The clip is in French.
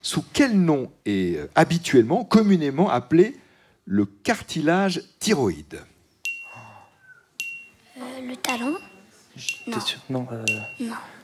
Sous quel nom est habituellement, communément appelé le cartilage thyroïde? Le talon? Non. Non. Non.